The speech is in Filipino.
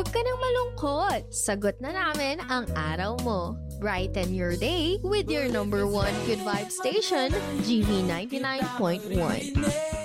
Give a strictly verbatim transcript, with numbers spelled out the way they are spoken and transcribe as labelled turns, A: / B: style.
A: Huwag ka nang malungkot. Sagot na namin ang araw mo. Brighten your day with your number one good vibe station, G V ninety-nine point one.